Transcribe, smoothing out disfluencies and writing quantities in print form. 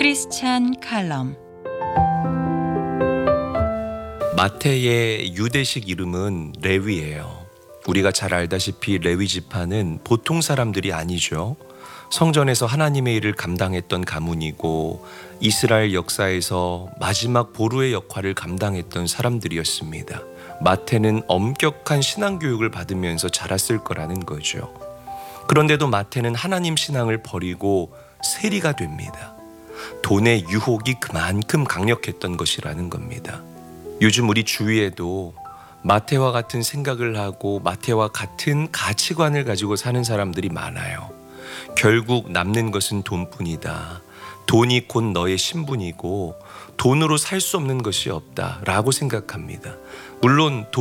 크리스찬 칼럼. 마태의 유대식 이름은 레위예요. 우리가 잘 알다시피 레위 지파는 보통 사람들이 아니죠. 성전에서 하나님의 일을 감당했던 가문이고 이스라엘 역사에서 마지막 보루의 역할을 감당했던 사람들이었습니다. 마태는 엄격한 신앙교육을 받으면서 자랐을 거라는 거죠. 그런데도 마태는 하나님 신앙을 버리고 세리가 됩니다. 돈의 유혹이 그만큼 강력했던 것이라는 겁니다. 요즘 우리 주위에도 마태와 같은 생각을 하고 마태와 같은 가치관을 가지고 사는 사람들이 많아요. 결국 남는 것은 돈뿐이다. 돈이 곧 너의 신분이고 돈으로 살 수 없는 것이 없다라고 생각합니다. 물론